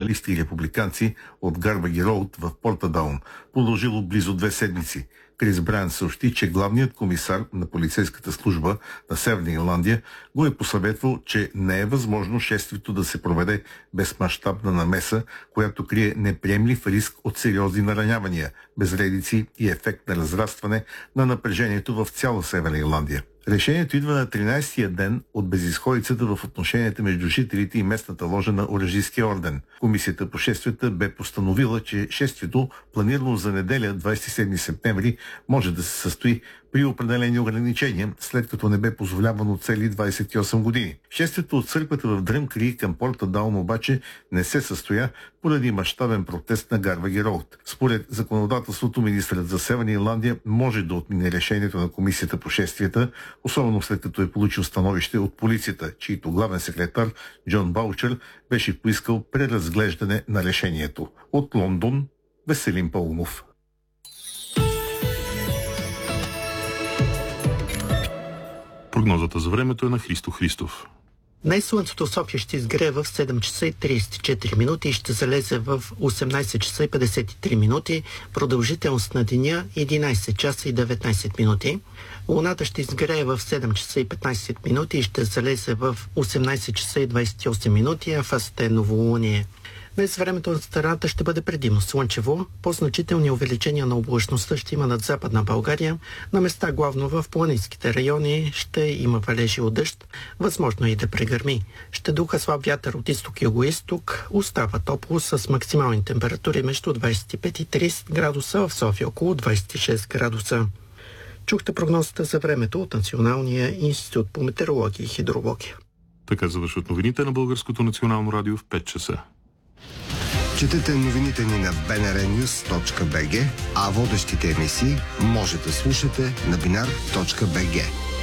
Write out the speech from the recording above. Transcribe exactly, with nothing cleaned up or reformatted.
националисти и републиканци от Гарбаги Роуд в Портадаун, продължило близо две седмици. Крис Брайан съобщи, че главният комисар на полицейската служба на Северна Ирландия го е посъветвал, че не е възможно шествието да се проведе без мащабна намеса, която крие неприемлив риск от сериозни наранявания, безредици и ефект на разрастване на напрежението в цяла Северна Ирландия. Решението идва на тринайсетия ден от безизходицата в отношенията между жителите и местната ложа на Оръжийския орден. Комисията по шествията бе постановила, че шествието, планирано за неделя двайсет и седми септември, може да се състои при определени ограничения, след като не бе позволявано цели двайсет и осем години. Шествието от църквата в Дръмкри към Портадаун обаче не се състоя поради мащабен протест на Гарбаги Роуд. Според законодателството, министърът за Северна Ирландия може да отмине решението на комисията по шествията, особено след като е получил становище от полицията, чийто главен секретар Джон Баучер беше поискал преразглеждане на решението. От Лондон, Веселин Паунов. Прогнозата за времето е на Христо Христов. Днес слънцето в София ще изгрее в седем часа и трийсет и четири минути и ще залезе в осемнайсет часа и петдесет и три минути. Продължителност на деня единайсет часа и деветнайсет минути. Луната ще изгрее в седем часа и петнайсет минути и ще залезе в осемнайсет часа и двайсет и осем минути, а фазата е новолуние. Днес времето на страната ще бъде предимно слънчево. По-значителни увеличения на облачността ще има над Западна България. На места, главно в планинските райони, ще има валежи от дъжд. Възможно е и да прегърми. Ще духа слаб вятър от изток и югоизток. Остава топло с максимални температури между двайсет и пет и трийсет градуса, в София около двайсет и шест градуса. Чухте прогнозата за времето от Националния институт по метеорология и хидрология. Така завършват новините на Българското национално радио в пет часа. Четете новините ни на би ен ар нюз точка би джи, а водещите емисии може да слушате на бинар точка би джи.